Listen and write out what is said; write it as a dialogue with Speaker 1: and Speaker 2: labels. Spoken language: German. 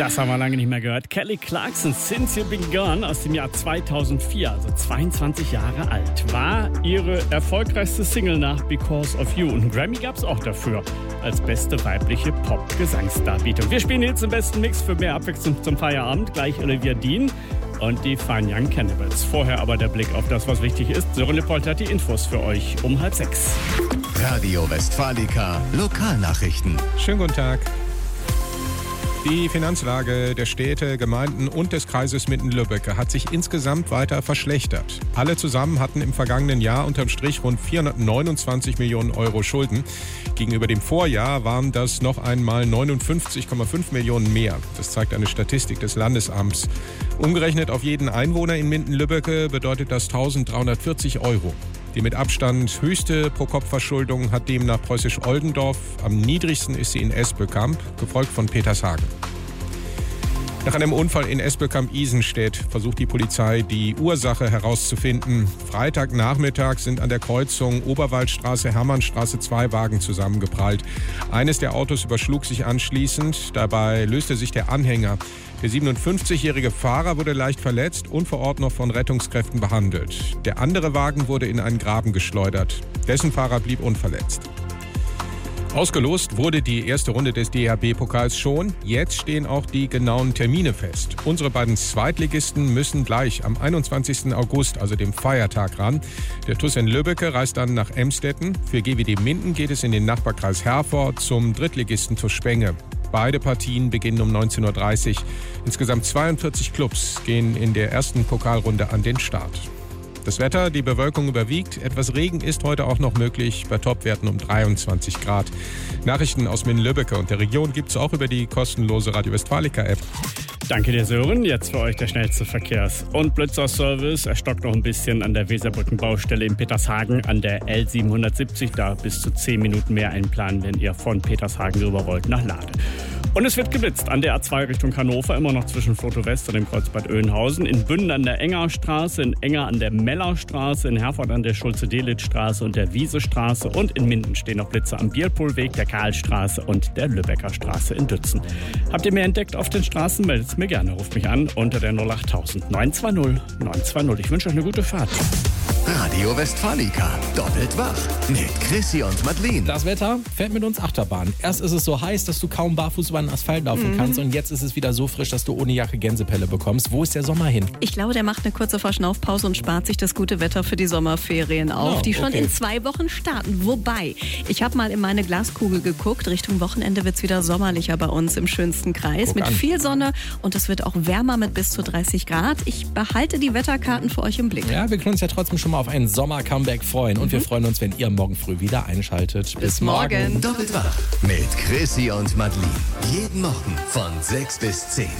Speaker 1: Das haben wir lange nicht mehr gehört. Kelly Clarkson, Since You've Been Gone aus dem Jahr 2004, also 22 Jahre alt, war ihre erfolgreichste Single nach Because of You. Und einen Grammy gab es auch dafür als beste weibliche Pop-Gesangsdarbietung. Wir spielen jetzt den besten Mix für mehr Abwechslung zum Feierabend. Gleich Olivia Dean und die Fine Young Cannibals. Vorher aber der Blick auf das, was wichtig ist. Sören Lippold hat die Infos für euch um 5:30.
Speaker 2: Radio Westfalica, Lokalnachrichten.
Speaker 3: Schönen guten Tag. Die Finanzlage der Städte, Gemeinden und des Kreises Minden-Lübbecke hat sich insgesamt weiter verschlechtert. Alle zusammen hatten im vergangenen Jahr unterm Strich rund 429 Millionen Euro Schulden. Gegenüber dem Vorjahr waren das noch einmal 59,5 Millionen mehr. Das zeigt eine Statistik des Landesamts. Umgerechnet auf jeden Einwohner in Minden-Lübbecke bedeutet das 1.340 Euro. Die mit Abstand höchste Pro-Kopf-Verschuldung hat demnach Preußisch-Oldendorf. Am niedrigsten ist sie in Espelkamp, gefolgt von Petershagen. Nach einem Unfall in Espelkamp-Isenstedt versucht die Polizei, die Ursache herauszufinden. Freitagnachmittag sind an der Kreuzung Oberwaldstraße-Hermannstraße 2 Wagen zusammengeprallt. Eines der Autos überschlug sich anschließend. Dabei löste sich der Anhänger. Der 57-jährige Fahrer wurde leicht verletzt und vor Ort noch von Rettungskräften behandelt. Der andere Wagen wurde in einen Graben geschleudert. Dessen Fahrer blieb unverletzt. Ausgelost wurde die erste Runde des DHB-Pokals schon. Jetzt stehen auch die genauen Termine fest. Unsere beiden Zweitligisten müssen gleich am 21. August, also dem Feiertag, ran. Der TuS in Lübbecke reist dann nach Emstetten. Für GWD Minden geht es in den Nachbarkreis Herford zum Drittligisten TuS Spenge. Beide Partien beginnen um 19.30 Uhr. Insgesamt 42 Clubs gehen in der ersten Pokalrunde an den Start. Das Wetter, die Bewölkung überwiegt. Etwas Regen ist heute auch noch möglich, bei Topwerten um 23 Grad. Nachrichten aus Minden-Lübbecke und der Region gibt es auch über die kostenlose Radio Westfalica-App.
Speaker 1: Danke dir, Sören. Jetzt für euch der schnellste Verkehrs- und Blitzerservice. Er stockt noch ein bisschen an der Weserbrückenbaustelle in Petershagen an der L770. Da bis zu 10 Minuten mehr einplanen, wenn ihr von Petershagen rüber wollt nach Lade. Und es wird geblitzt an der A2 Richtung Hannover, immer noch zwischen Floto West und dem Kreuzbad Oeynhausen, in Bünden an der Engerstraße, in Enger an der Mellerstraße, in Herford an der Schulze-Delitzsch-Straße und der Wiesestraße und in Minden stehen noch Blitze am Bierpohlweg, der Karlstraße und der Lübecker Straße in Dützen. Habt ihr mehr entdeckt auf den Straßen? Meldet es mir gerne. Ruft mich an unter der 08000 920 920. Ich wünsche euch eine gute Fahrt.
Speaker 2: Radio Westfalica, doppelt wach mit Chrissy und Madeleine.
Speaker 4: Das Wetter fährt mit uns Achterbahn. Erst ist es so heiß, dass du kaum barfuß über den Asphalt laufen kannst und jetzt ist es wieder so frisch, dass du ohne Jacke Gänsepelle bekommst. Wo ist der Sommer hin?
Speaker 5: Ich glaube, der macht eine kurze Verschnaufpause und spart sich das gute Wetter für die Sommerferien auf, die schon in 2 Wochen starten. Wobei, ich habe mal in meine Glaskugel geguckt. Richtung Wochenende wird es wieder sommerlicher bei uns im schönsten Kreis. Mit viel Sonne und es wird auch wärmer mit bis zu 30 Grad. Ich behalte die Wetterkarten für euch im Blick.
Speaker 4: Ja, wir können uns ja trotzdem schon mal auf ein Sommer-Comeback freuen. Und wir freuen uns, wenn ihr morgen früh wieder einschaltet.
Speaker 5: Bis morgen.
Speaker 2: Doppelt wach mit Chrissy und Madeleine. Jeden Morgen von 6 bis 10.